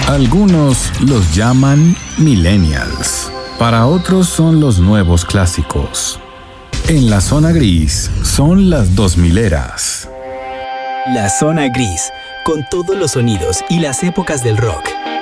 Algunos los llaman millennials. Para otros son los nuevos clásicos. En la zona gris son las 2000eras. La zona gris, con todos los sonidos y las épocas del rock.